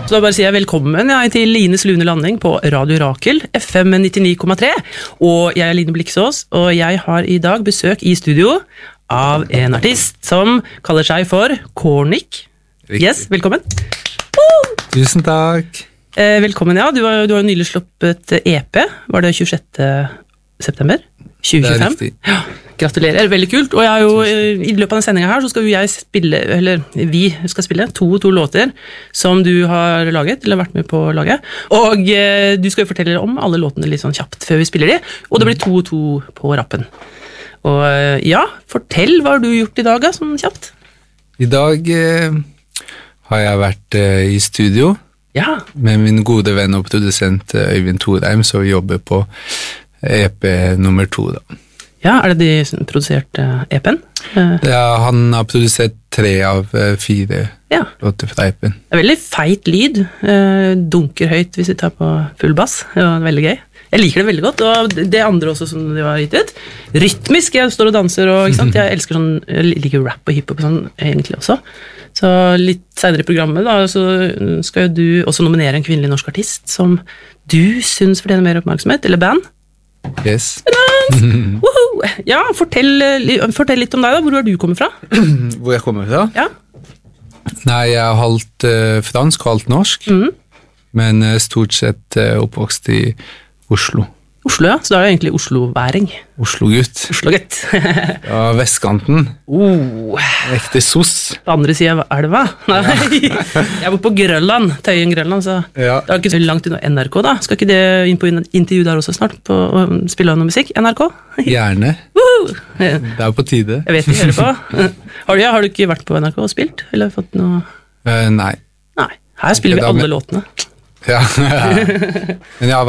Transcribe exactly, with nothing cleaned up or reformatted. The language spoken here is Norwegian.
Så da bare sier jeg velkommen ja, til Lines Lune Landing på Radio Rakel, F M nittini komma tre. Og jeg er Line Bliksås, og jeg har i dag besøk i studio av en artist som kaller seg for Kornik. Yes, velkommen. Uh! Tusen takk. Eh, velkommen, ja. Du har, du har nylig sluppet E P. Var det tjuesjette september? tjue tjuefem? Det er riktig. Ja, gratulerer, veldig kult. Og jeg er jo, i løpet av den sendingen her så skal jo jeg spille, eller vi skal spille to to låter som du har laget, eller vært med på å lage. Og eh, du skal jo fortelle om alle låtene litt sånn kjapt før vi spiller de, og det blir to to på rappen. Og eh, ja, fortell hva har du gjort i dag, da, sånn kjapt? I dag eh, har jeg vært eh, i studio Ja. med min gode venn og produsent eh, Øyvind Thorheim, som jobber på E P nummer to da. Ja, er det de som produserte E P-en? Eh, Ja, han har produsert tre av eh, fire ja, låter fra E P-en. det er veldig feit lyd, eh, dunker høyt hvis vi tar på full bass, det var veldig gøy. Jeg liker det veldig godt, og det andre også som de har gitt ut, rytmisk, jeg står og danser, og ikke sant? Jeg elsker sånn, jeg liker rap og hiphop og sånn egentlig også. Så litt senere i programmet da, så skal jo du også nominere en kvinnelig norsk artist som du synes fortjener mer oppmerksomhet, eller band. Yes. Woohoo! Ja, fortell, li- fortell litt om deg da, hvor er du kommet fra? Hvor jeg kommer fra? Ja. Nei, jeg er halvt eh, fransk og halvt norsk, Mhm. men eh, stort sett eh, oppvokst i Oslo. Oslo, ja, så da er det egentlig Oslo-væring. Oslo-gutt. Oslo-gutt. Ja, vestkanten. oh, Ekte sos. på andre siden av elva. Nei, jeg bor på Grønland, Tøyen Grønland, så Ja. det er ikke så langt unna N R K da. Skal ikke det inn på in- intervju der også snart, på å spille noe musikk? N R K? Gjerne. Woohoo! Jeg Det er på tide. vet ikke, hører på. Har du, ja, har du ikke vært på N R K og spilt? Eller fått noe? Eh, nei. Nei, her spiller vi Ok, da alle med- låtene. Ja. Men jeg har